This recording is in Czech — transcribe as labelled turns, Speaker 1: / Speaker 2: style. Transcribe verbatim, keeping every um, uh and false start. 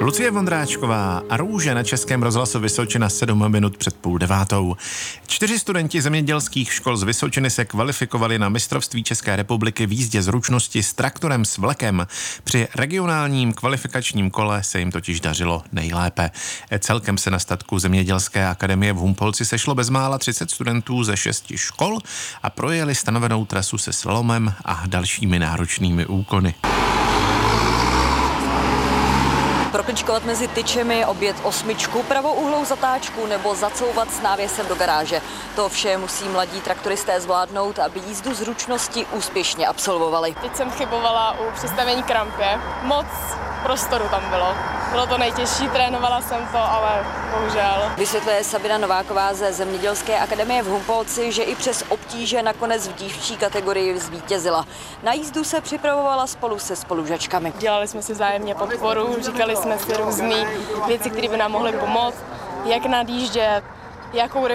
Speaker 1: Lucie Vondráčková a Růže na Českém rozhlasu Vysočina sedm minut před půl devátou. Čtyři studenti zemědělských škol z Vysočiny se kvalifikovali na mistrovství České republiky v jízdě zručnosti s traktorem s vlekem. Při regionálním kvalifikačním kole se jim totiž dařilo nejlépe. Celkem se na statku Zemědělské akademie v Humpolci sešlo bezmála třicet studentů ze šesti škol a projeli stanovenou trasu se slalomem a dalšími náročnými úkony.
Speaker 2: Prokličkovat mezi tyčemi, objet osmičku, pravouhlou zatáčku nebo zacouvat s návěsem do garáže. To vše musí mladí traktoristé zvládnout, aby jízdu zručnosti úspěšně absolvovali.
Speaker 3: Teď jsem chybovala u přistavení k rampě. Moc prostoru tam bylo. Bylo to nejtěžší, trénovala jsem to, ale bohužel.
Speaker 2: Vysvětluje Sabina Nováková ze Zemědělské akademie v Humpolci, že i přes obtíže nakonec v dívčí kategorii zvítězila. Na jízdu se připravovala spolu se spolužačkami.
Speaker 3: Dělali jsme si vzájemně podporu, říkali jsme si různé věci, které by nám mohly pomoct, jak nadjíždět, jakou